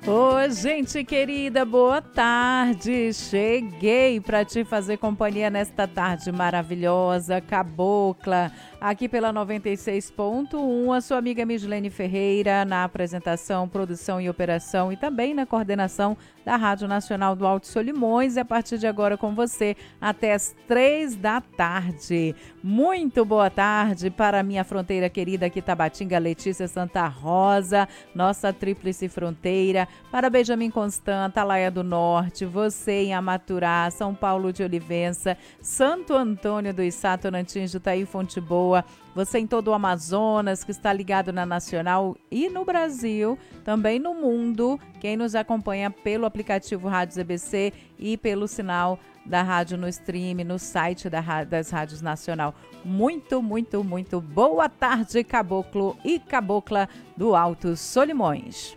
Ô, gente querida, boa tarde. Cheguei para te fazer companhia nesta tarde maravilhosa, cabocla, aqui pela 96.1, a sua amiga Mislene Ferreira, na apresentação, produção e operação e também na coordenação da Rádio Nacional do Alto Solimões. E a partir de agora com você até as 3 da tarde. Muito boa tarde para a minha fronteira querida aqui, Tabatinga, Letícia Santa Rosa, nossa tríplice fronteira. Para Benjamin Constanta, Laia do Norte, você em Amaturá, São Paulo de Olivença, Santo Antônio do Içá, Tonantins, Jutaí, Fonte Boa, você em todo o Amazonas, que está ligado na Nacional e no Brasil, também no mundo, quem nos acompanha pelo aplicativo Rádio ZBC e pelo sinal da rádio no stream, no site das Rádios Nacional. Muito, muito, muito boa tarde, caboclo e cabocla do Alto Solimões.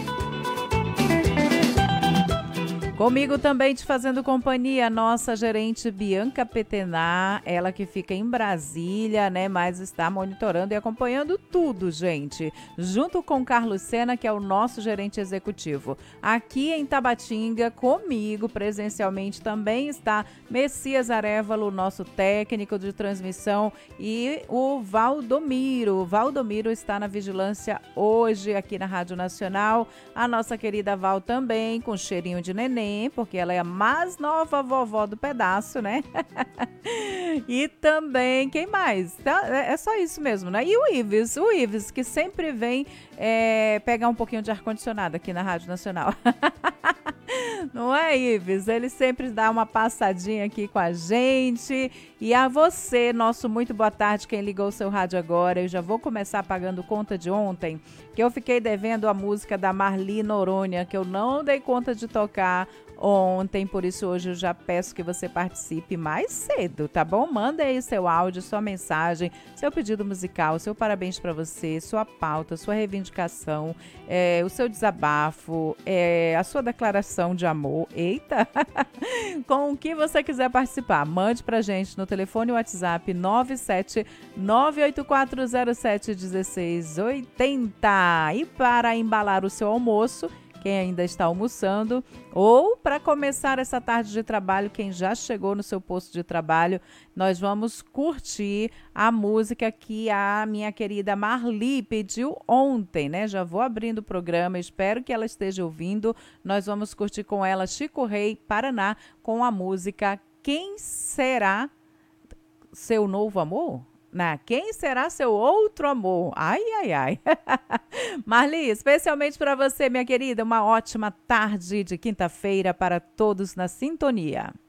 Comigo também te fazendo companhia, nossa gerente Bianca Petená, ela que fica em Brasília, né, mas está monitorando e acompanhando tudo, gente, junto com Carlos Sena, que é o nosso gerente executivo. Aqui em Tabatinga, comigo presencialmente também está Messias Arévalo, nosso técnico de transmissão, e o Valdomiro. O Valdomiro está na vigilância hoje aqui na Rádio Nacional. A nossa querida Val também, com cheirinho de neném, porque ela é a mais nova vovó do pedaço, né? E também, quem mais? É só isso mesmo, né? E o Ives, que sempre vem pegar um pouquinho de ar-condicionado aqui na Rádio Nacional. Não é, Ives? Ele sempre dá uma passadinha aqui com a gente. E a você, nosso muito boa tarde, quem ligou o seu rádio agora. Eu já vou começar pagando conta de ontem, que eu fiquei devendo a música da Marli Noronha, que eu não dei conta de tocar ontem, por isso hoje eu já peço que você participe mais cedo, tá bom? Manda aí seu áudio, sua mensagem, seu pedido musical, seu parabéns para você, sua pauta, sua reivindicação, o seu desabafo, a sua declaração de amor, eita! Com o que você quiser participar, mande pra gente no telefone WhatsApp 97984071680. E para embalar o seu almoço, quem ainda está almoçando, ou para começar essa tarde de trabalho, quem já chegou no seu posto de trabalho, nós vamos curtir a música que a minha querida Marli pediu ontem, né? Já vou abrindo o programa, espero que ela esteja ouvindo. Nós vamos curtir com ela Chico Rei, Paraná, com a música Quem Será Seu Novo Amor? Quem será seu outro amor? Ai, ai, ai. Marli, especialmente para você, minha querida, uma ótima tarde de quinta-feira para todos na sintonia.